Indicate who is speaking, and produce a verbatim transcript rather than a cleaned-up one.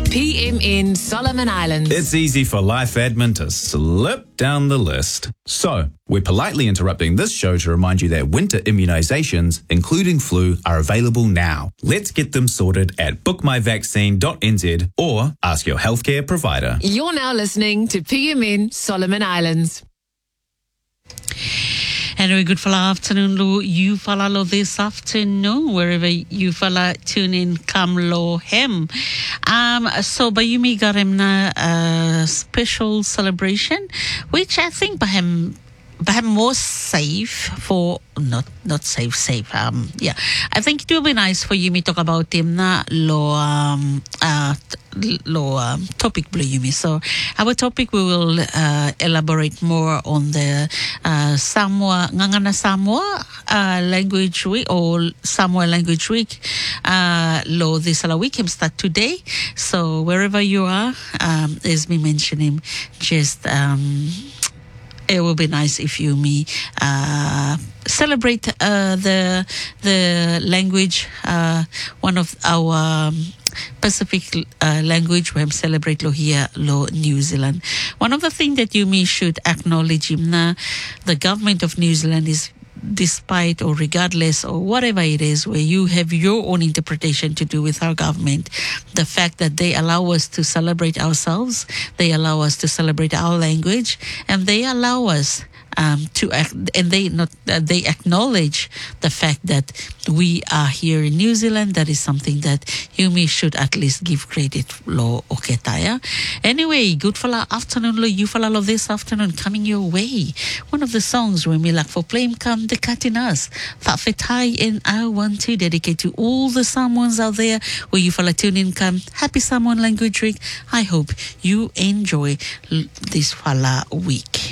Speaker 1: P M N Solomon Islands.
Speaker 2: It's easy for life admin to slip down the list. So, we're politely interrupting this show to remind you that winter immunisations, including flu, are available now. Let's get them sorted at book my vaccine dot n z or ask your healthcare provider.
Speaker 1: You're now listening to P M N Solomon Islands.
Speaker 3: And a good fella afternoon, lo you fella lo this afternoon, wherever you fella tune in, come lo hem. Um, so Bayumi got him na a special celebration, which I think by him, by him more safe for not not safe safe. Um, yeah, I think it will be nice for Yumi talk about him na lo um uh lo um, topic blue Yumi. So our topic we will uh, elaborate more on the uh, Samoa Ngangana Samoa uh, language week or Samoa language week. Uh, lo this week can start today. So wherever you are, um, as me mentioning, just um. It will be nice if you me uh, celebrate uh, the the language, uh, one of our um, Pacific uh, language where we celebrate lo here lo New Zealand. One of the things that you me should acknowledge him na the government of New Zealand is, despite or regardless or whatever it is where you have your own interpretation to do with our government, the fact that they allow us to celebrate ourselves, they allow us to celebrate our language, and they allow us um, to act, and they not uh, they acknowledge the fact that we are here in New Zealand. That is something that Yumi should at least give credit lo oketaya. Anyway, good fella afternoon lo you fella lo this afternoon coming your way. One of the songs when we like for Flame Come the Katinas Fafetai, and I want to dedicate to all the Samoans out there where you fella tune in. Come happy Samoan language week. I hope you enjoy this fella week.